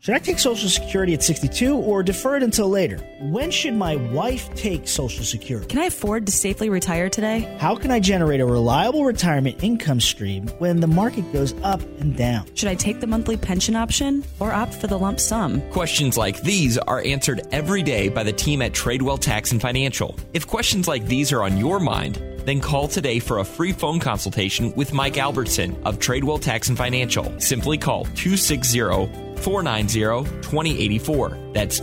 Should I take Social Security at 62 or defer it until later? When should my wife take Social Security? Can I afford to safely retire today? How can I generate a reliable retirement income stream when the market goes up and down? Should I take the monthly pension option or opt for the lump sum? Questions like these are answered every day by the team at Tradewell Tax and Financial. If questions like these are on your mind, then call today for a free phone consultation with Mike Albertson of Tradewell Tax and Financial. Simply call 260-490-2084. That's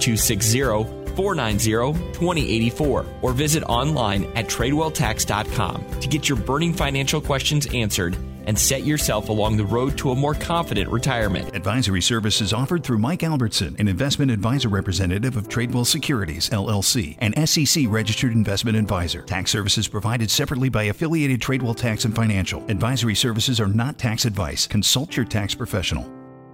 260-490-2084. Or visit online at TradewellTax.com to get your burning financial questions answered and set yourself along the road to a more confident retirement. Advisory services offered through Mike Albertson, an investment advisor representative of Tradewell Securities, LLC, an SEC-registered investment advisor. Tax services provided separately by affiliated Tradewell Tax and Financial. Advisory services are not tax advice. Consult your tax professional.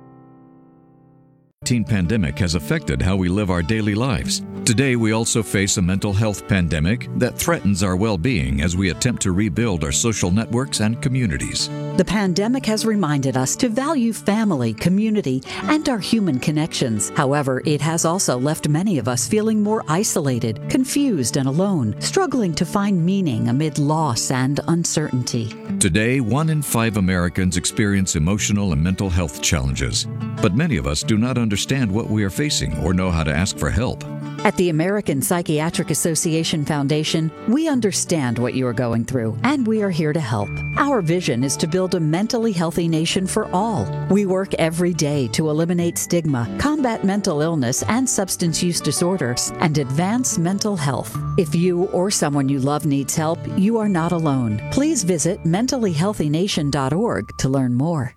The pandemic has affected how we live our daily lives. Today, we also face a mental health pandemic that threatens our well-being as we attempt to rebuild our social networks and communities. The pandemic has reminded us to value family, community, and our human connections. However, it has also left many of us feeling more isolated, confused, and alone, struggling to find meaning amid loss and uncertainty. Today, 1 in 5 Americans experience emotional and mental health challenges, but many of us do not understand what we are facing or know how to ask for help. At the American Psychiatric Association Foundation, we understand what you are going through, and we are here to help. Our vision is to build a mentally healthy nation for all. We work every day to eliminate stigma, combat mental illness and substance use disorders, and advance mental health. If you or someone you love needs help, you are not alone. Please visit mentallyhealthynation.org to learn more.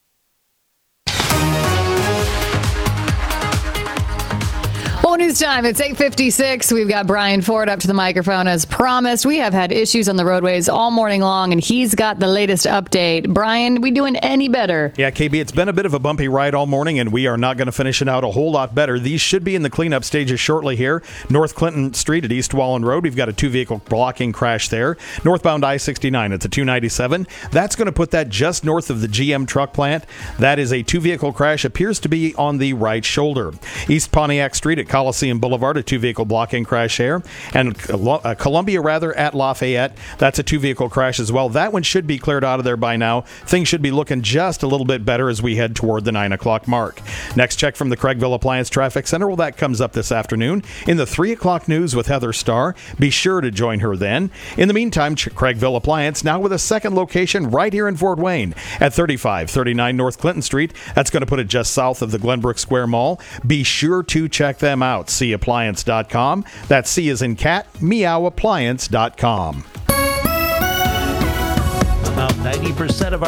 Well, news time. It's 8:56. We've got Brian Ford up to the microphone as promised. We have had issues on the roadways all morning long, and he's got the latest update. Brian, we doing any better? Yeah, KB, it's been a bit of a bumpy ride all morning, and we are not going to finish it out a whole lot better. These should be in the cleanup stages shortly here. North Clinton Street at East Wallen Road, we've got a 2-vehicle blocking crash there. Northbound I-69, it's a 297. That's going to put that just north of the GM truck plant. That is a 2-vehicle crash, appears to be on the right shoulder. East Pontiac Street at Coliseum Boulevard, a 2-vehicle blocking crash there. And Columbia, at Lafayette, that's a 2-vehicle crash as well. That one should be cleared out of there by now. Things should be looking just a little bit better as we head toward the 9 o'clock mark. Next check from the Craigville Appliance Traffic Center. Well, that comes up this afternoon in the 3 o'clock news with Heather Starr. Be sure to join her then. In the meantime, Craigville Appliance now with a second location right here in Fort Wayne at 3539 North Clinton Street. That's going to put it just south of the Glenbrook Square Mall. Be sure to check them out. CAppliance.com. That's C as in cat, meowappliance.com. About 90% of